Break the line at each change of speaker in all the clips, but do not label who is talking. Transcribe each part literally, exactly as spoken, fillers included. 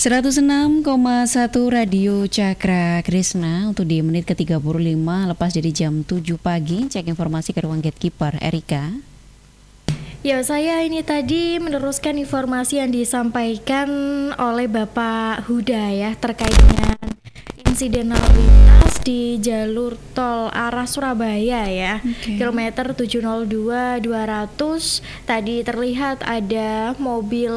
seratus enam koma satu Radio Cakra Krishna untuk di menit ke tiga puluh lima lepas dari jam tujuh pagi. Cek informasi ke ruang gatekeeper Erika.
Ya, saya ini tadi meneruskan informasi yang disampaikan oleh Bapak Huda ya terkait dengan insiden lalu lintas di jalur tol arah Surabaya ya. Okay. Kilometer tujuh nol dua dua ratus tadi terlihat ada mobil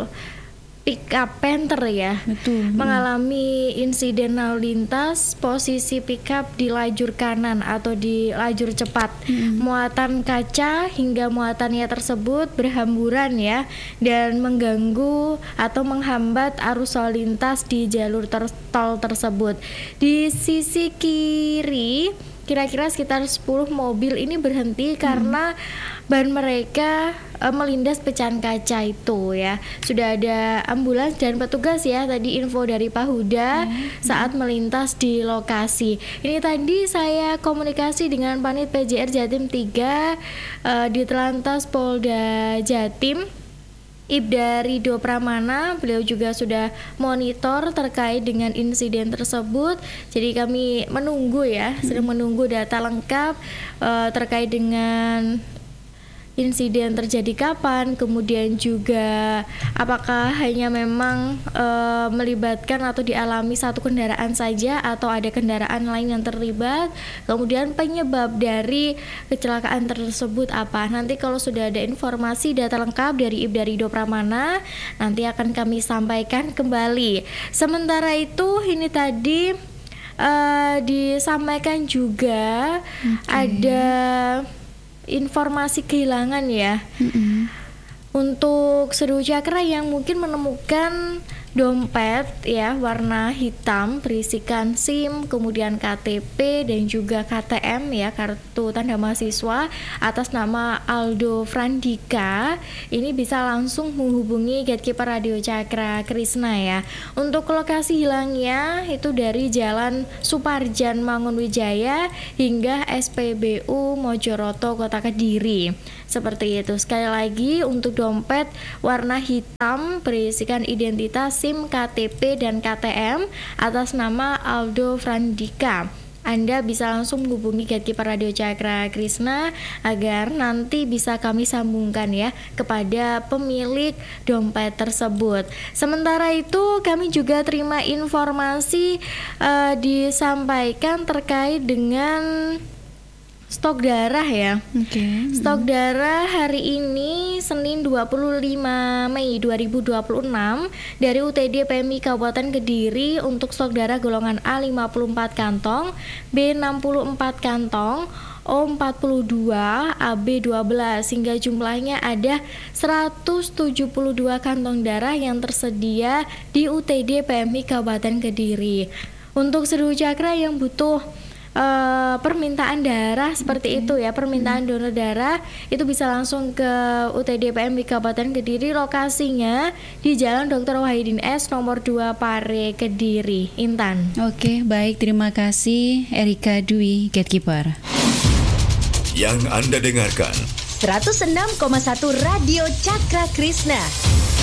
pick up Panther ya. Betul. Mengalami insiden lalu lintas, posisi pick up di lajur kanan atau di lajur cepat. Hmm. Muatan kaca hingga muatannya tersebut berhamburan ya dan mengganggu atau menghambat arus lalu lintas di jalur ter- tol tersebut. Di sisi kiri kira-kira sekitar sepuluh mobil ini berhenti hmm. karena ban mereka e, melindas pecahan kaca itu ya. Sudah ada ambulans dan petugas ya, tadi info dari Pak Huda hmm. saat melintas di lokasi. Ini tadi saya komunikasi dengan Panit P J R Jatim tiga e, di Telantas Polda Jatim, Ibda Ridho Pramana. Beliau juga sudah monitor terkait dengan insiden tersebut. Jadi kami menunggu ya, hmm. sedang menunggu data lengkap uh, terkait dengan insiden terjadi kapan, kemudian juga apakah hanya memang e, melibatkan atau dialami satu kendaraan saja atau ada kendaraan lain yang terlibat, kemudian penyebab dari kecelakaan tersebut apa. Nanti kalau sudah ada informasi data lengkap dari Ibda Ridho Pramana, nanti akan kami sampaikan kembali. Sementara itu ini tadi e, disampaikan juga okay. ada informasi kehilangan ya. Mm-hmm. Untuk Seru Cakra yang mungkin menemukan dompet ya warna hitam berisikan SIM, kemudian K T P dan juga K T M ya, kartu tanda mahasiswa atas nama Aldo Frandika, ini bisa langsung menghubungi gatekeeper Radio Cakra Krishna ya. Untuk lokasi hilangnya itu dari Jalan Suparjan Mangunwijaya hingga S P B U Mojoroto Kota Kediri. Seperti itu. Sekali lagi untuk dompet warna hitam berisikan identitas SIM, K T P dan K T M atas nama Aldo Frandika. Anda bisa langsung menghubungi gatekeeper Radio Cakra Krishna agar nanti bisa kami sambungkan ya kepada pemilik dompet tersebut. Sementara itu kami juga terima informasi uh, disampaikan terkait dengan stok darah ya. Okay. Stok darah hari ini Senin dua puluh lima Mei dua ribu dua puluh enam dari U T D P M I Kabupaten Kediri untuk stok darah golongan A lima puluh empat kantong, B enam puluh empat kantong, O empat puluh dua, A B dua belas hingga jumlahnya ada seratus tujuh puluh dua kantong darah yang tersedia di U T D P M I Kabupaten Kediri. Untuk Seru Cakra yang butuh Uh, permintaan darah seperti okay. itu ya, permintaan hmm. donor darah itu bisa langsung ke U T D P M I Kabupaten Kediri, lokasinya di Jalan Doktor Wahidin S nomor dua Pare Kediri. Intan.
Oke, okay, baik, terima kasih Erika Dwi, gatekeeper.
Yang Anda dengarkan
seratus enam koma satu Radio Cakra Krishna.